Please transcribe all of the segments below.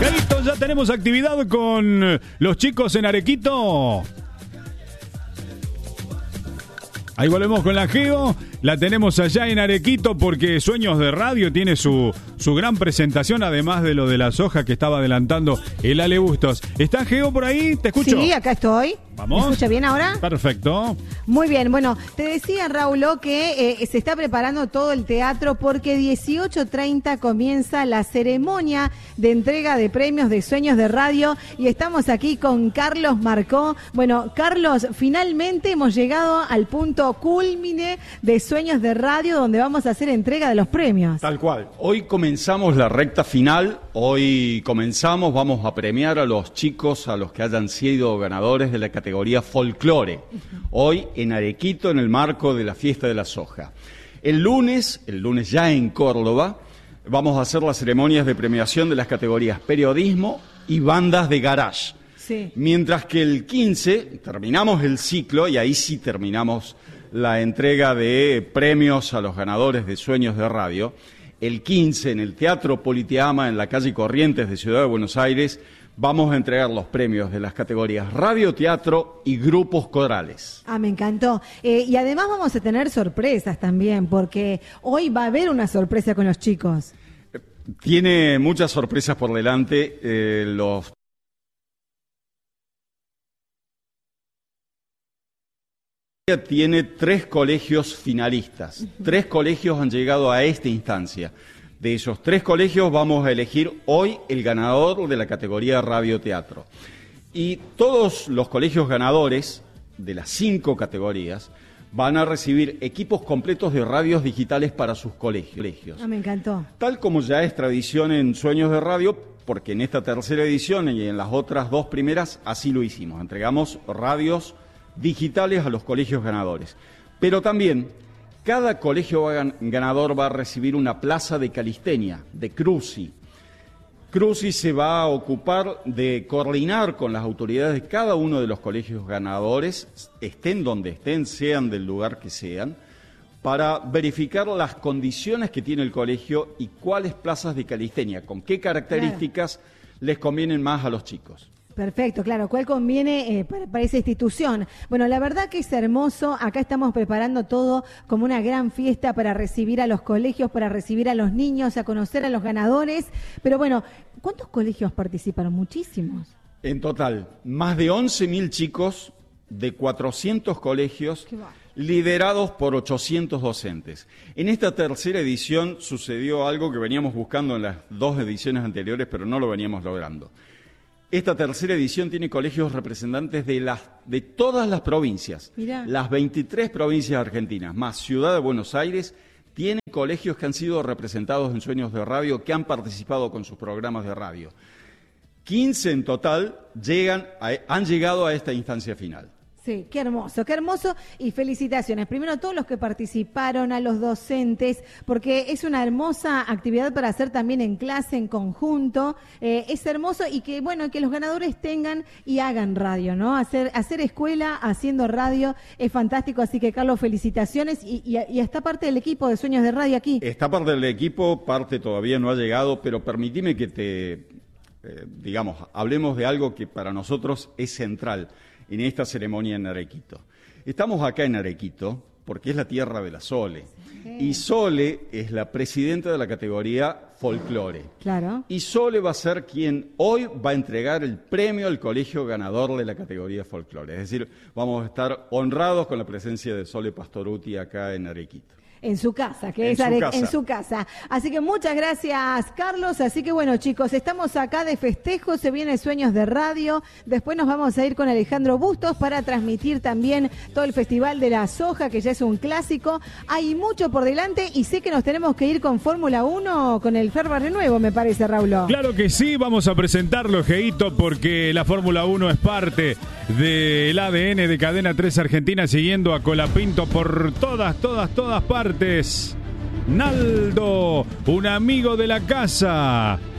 Geito, ya tenemos actividad con los chicos en Arequito. Ahí volvemos con la Geo. La tenemos allá en Arequito porque Sueños de Radio tiene su gran presentación, además de lo de la soja que estaba adelantando el Ale Bustos. ¿Está Geo por ahí? ¿Te escucho? Sí, acá estoy. ¿Vamos? ¿Me escucha bien ahora? Perfecto. Muy bien, bueno, te decía, Raúl, que se está preparando todo el teatro porque 18:30 comienza la ceremonia de entrega de premios de Sueños de Radio y estamos aquí con Carlos Marcó. Bueno, Carlos, finalmente hemos llegado al punto cúlmine de Sueños de Radio donde vamos a hacer entrega de los premios. Tal cual. Hoy comenzamos la recta final, vamos a premiar a los chicos, a los que hayan sido ganadores de la categoría folclore. Hoy en Arequito, en el marco de la fiesta de la soja. El lunes ya en Córdoba, vamos a hacer las ceremonias de premiación de las categorías periodismo y bandas de garage. Sí. Mientras que el 15 terminamos el ciclo y ahí sí terminamos la entrega de premios a los ganadores de Sueños de Radio. El 15 en el Teatro Politeama, en la calle Corrientes de Ciudad de Buenos Aires, vamos a entregar los premios de las categorías radio, teatro y grupos corales. Ah, me encantó. Y además vamos a tener sorpresas también, porque hoy va a haber una sorpresa con los chicos. Tiene muchas sorpresas por delante. Los tiene 3 colegios finalistas. 3 colegios han llegado a esta instancia. De esos 3 colegios vamos a elegir hoy el ganador de la categoría radio-teatro. Y todos los colegios ganadores de las 5 categorías van a recibir equipos completos de radios digitales para sus colegios. Ah, me encantó. Tal como ya es tradición en Sueños de Radio, porque en esta tercera edición y en las otras 2 primeras así lo hicimos. Entregamos radios digitales a los colegios ganadores. Pero también cada colegio ganador va a recibir una plaza de calistenia, de cruci. Cruci se va a ocupar de coordinar con las autoridades de cada uno de los colegios ganadores, estén donde estén, sean del lugar que sean, para verificar las condiciones que tiene el colegio y cuáles plazas de calistenia, con qué características les convienen más a los chicos. Perfecto, claro. ¿Cuál conviene para esa institución? Bueno, la verdad que es hermoso. Acá estamos preparando todo como una gran fiesta para recibir a los colegios, para recibir a los niños, a conocer a los ganadores. Pero bueno, ¿cuántos colegios participaron? Muchísimos. En total, más de 11.000 chicos de 400 colegios liderados por 800 docentes. En esta tercera edición sucedió algo que veníamos buscando en las 2 ediciones anteriores, pero no lo veníamos logrando. Esta tercera edición tiene colegios representantes de todas las provincias. Mirá. Las 23 provincias argentinas, más Ciudad de Buenos Aires, tienen colegios que han sido representados en Sueños de Radio, que han participado con sus programas de radio. 15 en total han llegado a esta instancia final. Sí, qué hermoso y felicitaciones. Primero a todos los que participaron, a los docentes, porque es una hermosa actividad para hacer también en clase, en conjunto. Es hermoso y que que los ganadores tengan y hagan radio, ¿no? Hacer escuela haciendo radio es fantástico, así que Carlos, felicitaciones y está parte del equipo de Sueños de Radio aquí. Está parte del equipo, parte todavía no ha llegado, pero permitime que hablemos de algo que para nosotros es central en esta ceremonia en Arequito. Estamos acá en Arequito porque es la tierra de la Sole. Sí. Y Sole es la presidenta de la categoría folclore. Claro. Y Sole va a ser quien hoy va a entregar el premio al colegio ganador de la categoría folclore. Es decir, vamos a estar honrados con la presencia de Sole Pastoruti acá en Arequito. En su casa, en su casa. Así que muchas gracias, Carlos. Así que bueno, chicos, estamos acá de festejo, se viene Sueños de Radio. Después nos vamos a ir con Alejandro Bustos para transmitir también todo el Festival de la Soja, que ya es un clásico. Hay mucho por delante y sé que nos tenemos que ir con Fórmula 1, con el Fer Barrio Nuevo, me parece, Raúl. Claro que sí, vamos a presentarlo, Geito, porque la Fórmula 1 es parte del ADN de Cadena 3 Argentina, siguiendo a Colapinto por todas partes. Naldo, un amigo de la casa.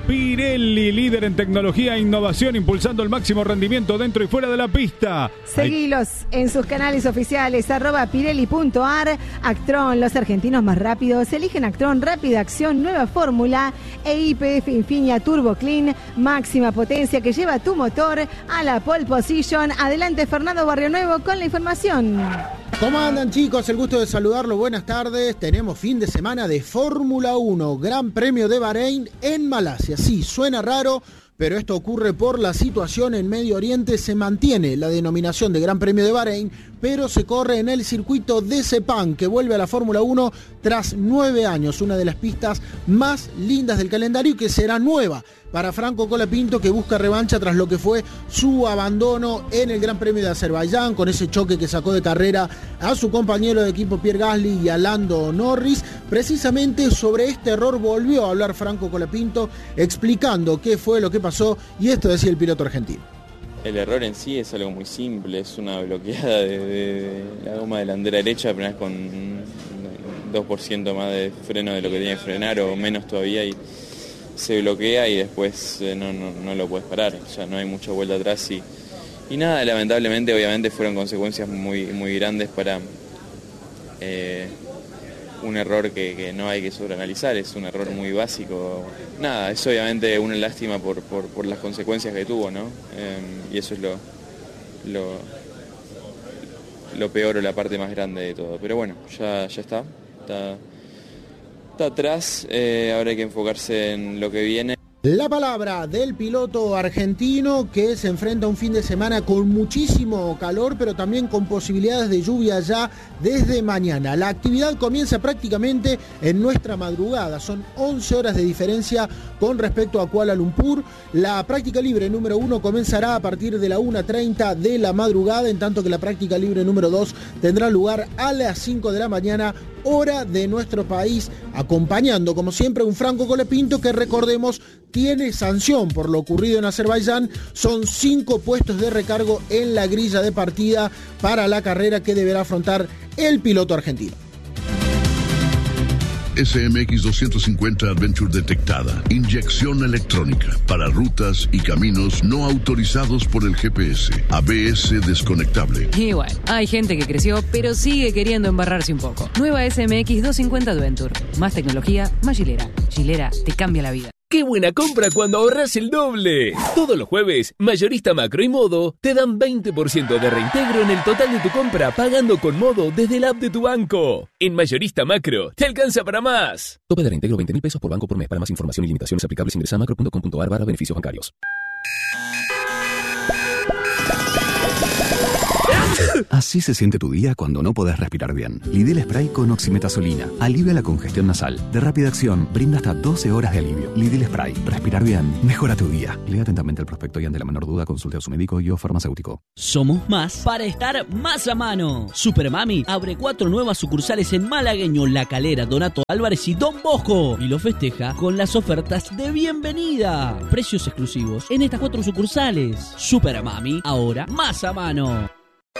Pirelli, líder en tecnología e innovación, impulsando el máximo rendimiento dentro y fuera de la pista. Seguilos en sus canales oficiales, @pirelli.ar. Actron, los argentinos más rápidos. Eligen Actron, rápida acción, nueva fórmula. E YPF Infinia Turbo Clean, máxima potencia que lleva tu motor a la pole position. Adelante, Fernando Barrionuevo con la información. ¿Cómo andan, chicos? El gusto de saludarlos. Buenas tardes. Tenemos fin de semana de Fórmula 1, Gran Premio de Bahrein en Malasia. Sí, suena raro, pero esto ocurre por la situación en Medio Oriente. Se mantiene la denominación de Gran Premio de Bahrein, pero se corre en el circuito de Sepang, que vuelve a la Fórmula 1 tras 9 años. Una de las pistas más lindas del calendario y que será nueva para Franco Colapinto, que busca revancha tras lo que fue su abandono en el Gran Premio de Azerbaiyán, con ese choque que sacó de carrera a su compañero de equipo Pierre Gasly y a Lando Norris. Precisamente sobre este error volvió a hablar Franco Colapinto, explicando qué fue lo que pasó, y esto decía el piloto argentino. El error en sí es algo muy simple, es una bloqueada de la goma delantera derecha, apenas con 2% más de freno de lo que tenía que frenar o menos todavía, y se bloquea y después no lo puedes parar, o sea, no hay mucha vuelta atrás y nada, lamentablemente obviamente fueron consecuencias muy, muy grandes para un error que no hay que sobreanalizar, es un error muy básico. Nada, es obviamente una lástima por las consecuencias que tuvo, ¿no? Y eso es lo peor o la parte más grande de todo. Pero bueno, ya está atrás, ahora hay que enfocarse en lo que viene. La palabra del piloto argentino, que se enfrenta a un fin de semana con muchísimo calor, pero también con posibilidades de lluvia ya desde mañana. La actividad comienza prácticamente en nuestra madrugada. Son 11 horas de diferencia con respecto a Kuala Lumpur. La práctica libre número 1 comenzará a partir de la 1:30 de la madrugada, en tanto que la práctica libre número 2 tendrá lugar a las 5 de la mañana, hora de nuestro país, acompañando como siempre un Franco Colapinto que, recordemos, tiene sanción por lo ocurrido en Azerbaiyán. Son 5 puestos de recargo en la grilla de partida para la carrera que deberá afrontar el piloto argentino. SMX 250 Adventure detectada. Inyección electrónica para rutas y caminos no autorizados por el GPS. ABS desconectable. Igual, hay gente que creció, pero sigue queriendo embarrarse un poco. Nueva SMX 250 Adventure. Más tecnología, más Gilera. Gilera te cambia la vida. ¡Qué buena compra cuando ahorras el doble! Todos los jueves, Mayorista Macro y Modo te dan 20% de reintegro en el total de tu compra pagando con Modo desde el app de tu banco. En Mayorista Macro, te alcanza para más. Tope de reintegro 20.000 pesos por banco por mes. Para más información y limitaciones aplicables ingresa a macro.com.ar/beneficios bancarios. Así se siente tu día cuando no podés respirar bien. Lidl Spray con oximetazolina alivia la congestión nasal. De rápida acción, brinda hasta 12 horas de alivio. Lidl Spray. Respirar bien mejora tu día. Lea atentamente el prospecto y ante la menor duda consulte a su médico y o farmacéutico. Somos más para estar más a mano. Supermami abre 4 nuevas sucursales en Malagueño, La Calera, Donato Álvarez y Don Bosco. Y lo festeja con las ofertas de bienvenida. Precios exclusivos en estas 4 sucursales. Supermami, ahora más a mano.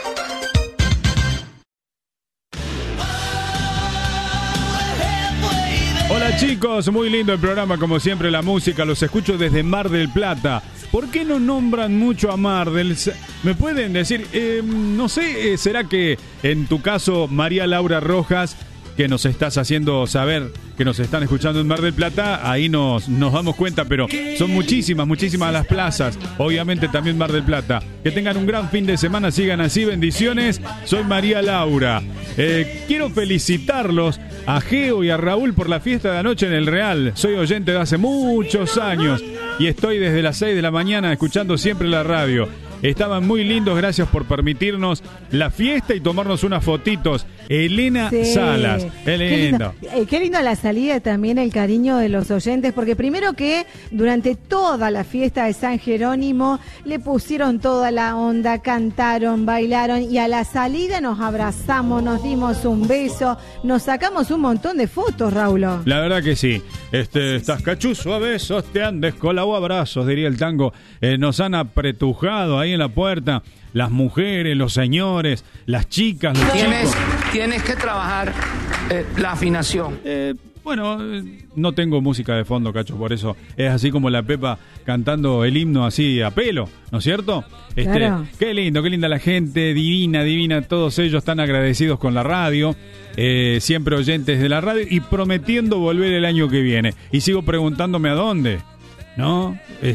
Hola chicos, muy lindo el programa, como siempre la música, los escucho desde Mar del Plata. ¿Por qué no nombran mucho a Mar del? ¿Me pueden decir? No sé, ¿será que en tu caso, María Laura Rojas, que nos estás haciendo saber que nos están escuchando en Mar del Plata, ahí nos damos cuenta, pero son muchísimas las plazas, obviamente también Mar del Plata. Que tengan un gran fin de semana, sigan así, bendiciones. Soy María Laura. Quiero felicitarlos a Geo y a Raúl por la fiesta de anoche en el Real. Soy oyente de hace muchos años y estoy desde las 6 de la mañana escuchando siempre la radio. Estaban muy lindos, gracias por permitirnos la fiesta y tomarnos unas fotitos. Elena Salas, qué lindo. Qué lindo la salida, también el cariño de los oyentes, porque primero que durante toda la fiesta de San Jerónimo le pusieron toda la onda, cantaron, bailaron y a la salida nos abrazamos, nos dimos un beso, nos sacamos un montón de fotos, Raúl. La verdad que sí. Estas cachuzo a besos te han descolado abrazos, diría el tango. Nos han apretujado ahí en la puerta, las mujeres, los señores, las chicas, los chicos. Tienes que trabajar la afinación. bueno, no tengo música de fondo, Cacho, por eso es así como la Pepa cantando el himno así a pelo, ¿no es cierto? Claro. Qué lindo, qué linda la gente, divina, todos ellos están agradecidos con la radio, siempre oyentes de la radio y prometiendo volver el año que viene. Y sigo preguntándome a dónde, ¿no?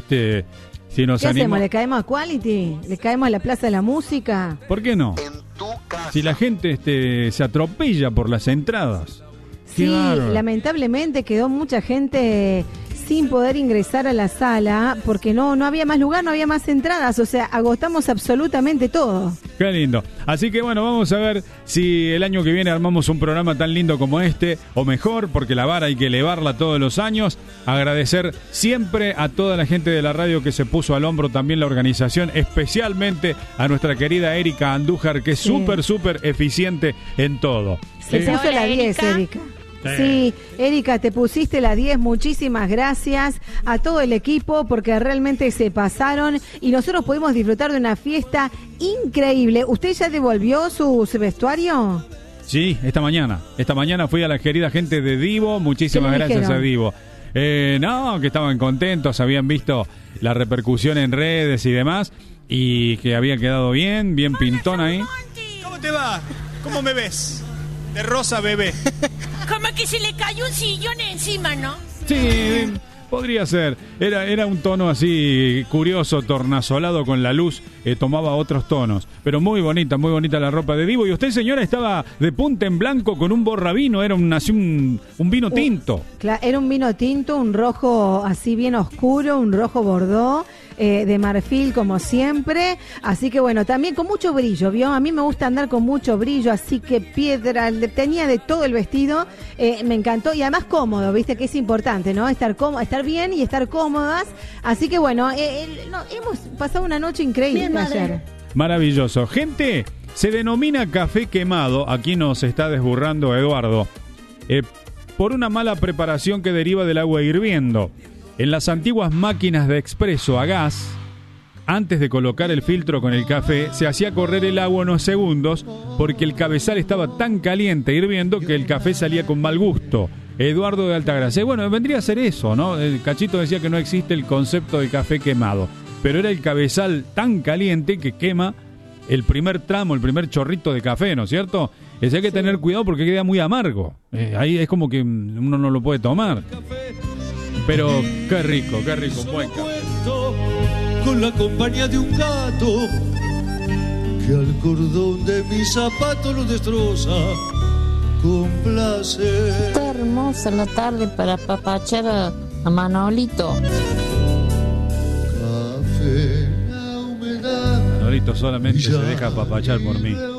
Si nos ¿Qué anima... hacemos? ¿Le caemos a Quality? ¿Le caemos a la Plaza de la Música? ¿Por qué no? Si la gente se atropella por las entradas. Sí, lamentablemente quedó mucha gente sin poder ingresar a la sala porque no había más lugar, no había más entradas, o sea, agotamos absolutamente todo. Qué lindo. Así que bueno, vamos a ver si el año que viene armamos un programa tan lindo como este, o mejor, porque la vara hay que elevarla todos los años. Agradecer siempre a toda la gente de la radio que se puso al hombro también la organización, especialmente a nuestra querida Erika Andújar, que es súper eficiente en todo. Se puso la 10, Erika. Sí, Erika, te pusiste la 10, muchísimas gracias a todo el equipo porque realmente se pasaron y nosotros pudimos disfrutar de una fiesta increíble. ¿Usted ya devolvió su vestuario? Sí, esta mañana fui a la querida gente de Divo, muchísimas gracias a Divo. No, que estaban contentos, habían visto la repercusión en redes y demás y que había quedado bien pintón ahí. ¿Cómo te va? ¿Cómo me ves? De rosa, bebé. Como que se le cayó un sillón encima, ¿no? Sí, podría ser. Era un tono así curioso, tornasolado con la luz, tomaba otros tonos. Pero muy bonita la ropa de Divo. Y usted, señora, estaba de punta en blanco con un borrabino, era un vino tinto. Era un vino tinto, un rojo así bien oscuro, un rojo bordó. De marfil como siempre, así que bueno, también con mucho brillo, ¿vio? A mí me gusta andar con mucho brillo, así que piedra, tenía de todo el vestido, me encantó y además cómodo, viste que es importante, ¿no? Estar bien y estar cómodas, así que bueno, hemos pasado una noche increíble ayer. Maravilloso. Gente, se denomina café quemado, aquí nos está desburrando Eduardo, por una mala preparación que deriva del agua hirviendo. En las antiguas máquinas de expreso a gas, antes de colocar el filtro con el café, se hacía correr el agua unos segundos porque el cabezal estaba tan caliente hirviendo que el café salía con mal gusto. Eduardo de Altagracia. Bueno, vendría a ser eso, ¿no? El Cachito decía que no existe el concepto de café quemado, pero era el cabezal tan caliente que quema el primer tramo, el primer chorrito de café, ¿no es cierto? Hay que tener cuidado porque queda muy amargo. Ahí es como que uno no lo puede tomar. Pero qué rico, buen café. Con la compañía de un gato que al cordón de mi zapato lo destroza con placer. Está hermosa la tarde para apapachar a Manolito. Café, la humedad. Manolito solamente se deja apapachar por mí.